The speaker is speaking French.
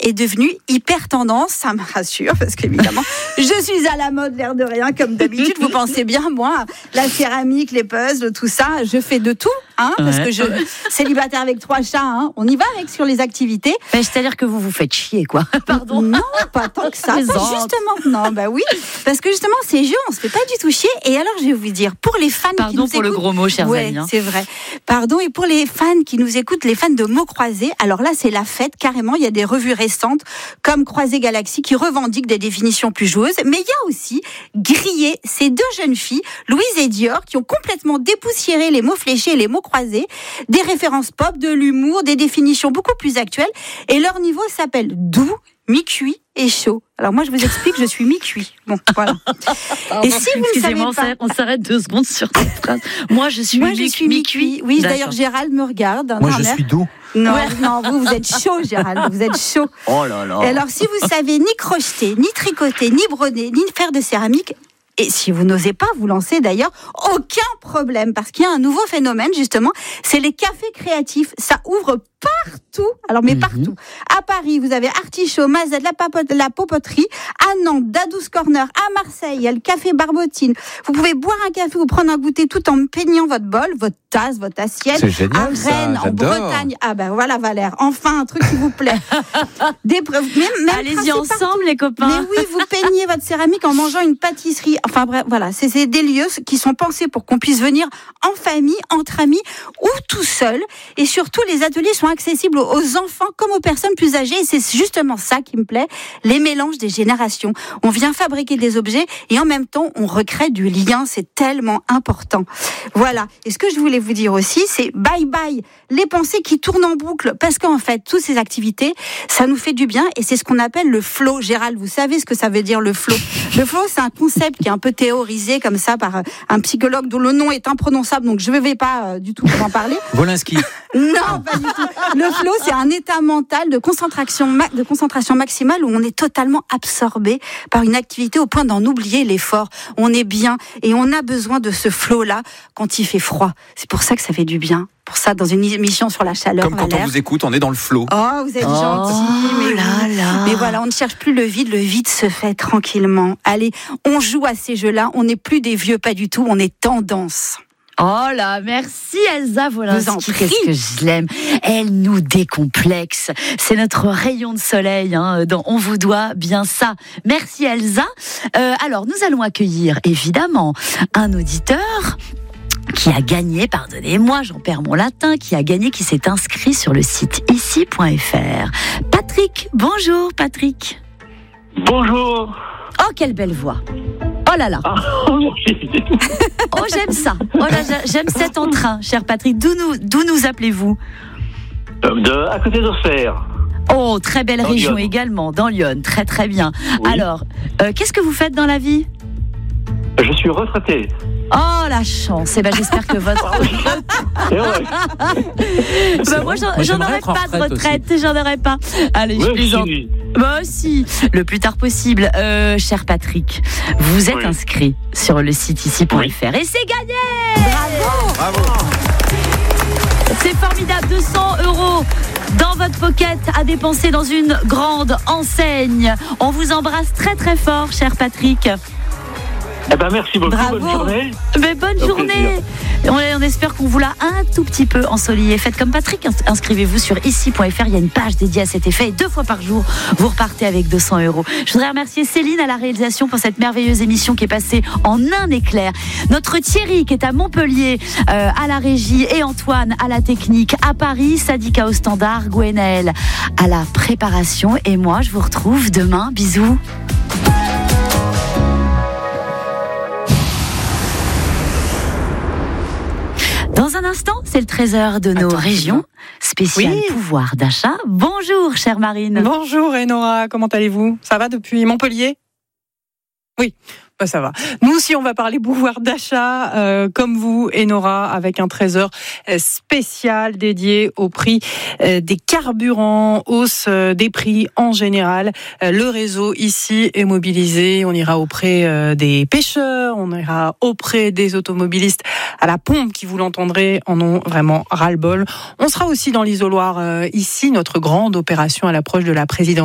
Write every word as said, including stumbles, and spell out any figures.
est devenu hyper tendance. Ça me rassure parce qu'évidemment, je suis à la mode, l'air de rien, comme d'habitude. Vous pensez bien, moi, la céramique, les puzzles, tout ça, je fais de tout, hein, parce ouais. que je célibataire avec trois chats, hein, on y va avec sur les activités. Mais c'est-à-dire que vous vous faites chier, quoi. Pardon. Non, pas tant que ça. Pas justement, non, bah oui, parce que justement, ces jeux, on se fait pas du tout chier. Et alors, je vais vous dire, pour les fans Pardon qui nous pour écoutent, le gros mot, chers ouais, amis. Hein. C'est vrai. Pardon. Et pour les fans qui nous écoutent, les fans de mots croisés, alors là, c'est la fête carrément. Il y a des revues récentes comme Croisé Galaxy qui revendiquent des définitions plus joueuses. Mais il y a aussi Grillé, ces deux jeunes filles, Louise et Dior, qui ont complètement dépoussiéré les mots fléchés et les mots croisés, des références pop, de l'humour, des définitions beaucoup plus actuelles. Et leur niveau s'appelle doux, mi-cuit et chaud. Alors moi, je vous explique, je suis mi-cuit. Bon, voilà. Et si vous ne savez pas... on s'arrête deux secondes sur cette phrase. Moi, je suis, moi, mi- je suis mi-cuit. mi-cuit. Oui, D'accord. D'ailleurs, Gérald me regarde. Moi, non, je mère. suis doux. Non, ouais. non, vous, vous êtes chaud, Gérald. Vous êtes chaud. Oh là là. Et alors, si vous savez ni crocheter, ni tricoter, ni broder, ni faire de céramique, et si vous n'osez pas vous lancer d'ailleurs, aucun problème, parce qu'il y a un nouveau phénomène justement, c'est les cafés créatifs. Ça ouvre partout, alors mais mmh. partout. À Paris, vous avez Artichaut, Mazette, la, papote, la Popoterie. À Nantes, Dadou's Corner. À Marseille, il y a le café Barbotine. Vous pouvez boire un café ou prendre un goûter tout en peignant votre bol, votre tasse, votre assiette. C'est génial, à Rennes, ça, en Bretagne. Ah ben voilà Valère, enfin un truc qui vous plaît. Des preuves. Même, même Allez-y ensemble partout. Les copains. Mais oui, vous peignez votre céramique en mangeant une pâtisserie. Enfin bref, voilà, c'est, c'est des lieux qui sont pensés pour qu'on puisse venir en famille, entre amis ou tout seul. Et surtout, les ateliers sont accessibles aux enfants comme aux personnes plus âgées. Et c'est justement ça qui me plaît, les mélanges des générations. On vient fabriquer des objets et en même temps, on recrée du lien. C'est tellement important. Voilà. Et ce que je voulais vous dire aussi, c'est bye bye les pensées qui tournent en boucle. Parce qu'en fait, toutes ces activités, ça nous fait du bien et c'est ce qu'on appelle le flow. Gérald, vous savez ce que ça veut dire le flow? Le flow, c'est un concept qui est un peu théorisé comme ça par un psychologue dont le nom est imprononçable, donc je ne vais pas euh, du tout en parler. Wolinski. Non, pas du tout. Le flow, c'est un état mental de concentration, ma- de concentration maximale où on est totalement absorbé par une activité au point d'en oublier l'effort. On est bien et on a besoin de ce flow-là quand il fait froid. C'est pour ça que ça fait du bien. Pour ça, dans une émission sur la chaleur. Comme quand Valère. on vous écoute, on est dans le flow. Oh, vous êtes oh, gentil, mais là, là. Mais voilà, on ne cherche plus le vide, le vide se fait tranquillement. Allez, on joue à ces jeux-là, on n'est plus des vieux, pas du tout, on est tendance. Oh là, merci Elsa Wolinski, qu'est-ce que je l'aime. Elle nous décomplexe. C'est notre rayon de soleil, hein, dans On vous doit bien ça. Merci Elsa. Euh, alors, nous allons accueillir évidemment un auditeur qui a gagné, pardonnez-moi, j'en perds mon latin, qui a gagné, qui s'est inscrit sur le site ici point f r. Patrick, bonjour Patrick. Bonjour. Oh, quelle belle voix. Oh là là. Ah, merci. Oh, j'aime ça. Oh là, j'aime cet entrain, cher Patrick. D'où nous, d'où nous appelez-vous? De, à côté d'Auxerre. Oh, très belle dans région Lyon. également, dans Lyon. Très très bien. Oui. Alors, euh, qu'est-ce que vous faites dans la vie? Je suis retraité. Oh, la chance. Eh ben, j'espère que votre... Et ouais. bah, moi, j'en, Moi, j'en j'aimerais aurais être en pas de retraite retraite. J'en aurais pas. Allez, je Ouais, plaisante. si. Bah si, le plus tard possible. Euh, cher Patrick, vous êtes Oui. inscrit sur le site ici point f r et c'est gagné. Bravo. Bravo. C'est formidable, deux cents euros dans votre pocket à dépenser dans une grande enseigne. On vous embrasse très très fort, cher Patrick. Eh ben, merci beaucoup. Bravo. Bonne journée. Mais bonne Au journée. On, on espère qu'on vous l'a un tout petit peu ensoleillé. Faites comme Patrick, ins- inscrivez-vous sur ici point f r. Il y a une page dédiée à cet effet et deux fois par jour, vous repartez avec deux cents euros. Je voudrais remercier Céline à la réalisation pour cette merveilleuse émission qui est passée en un éclair. Notre Thierry qui est à Montpellier euh, à la régie et Antoine à la technique, à Paris, Sadika au standard, Gwenaël à la préparation et moi je vous retrouve demain. Bisous. Dans un instant, c'est le trésor de nos Attends, régions, spécial Oui. pouvoir d'achat. Bonjour, chère Marine. Bonjour Enora, comment allez-vous? Ça va depuis Montpellier? Oui, bah ça va. Nous aussi, on va parler pouvoir d'achat, euh, comme vous, Enora, avec un trésor spécial dédié au prix euh, des carburants, hausse euh, des prix en général. Euh, le réseau ici est mobilisé. On ira auprès euh, des pêcheurs, on ira auprès des automobilistes à la pompe qui, vous l'entendrez, en ont vraiment ras-le-bol. On sera aussi dans l'isoloir euh, ici, notre grande opération à l'approche de la présidence.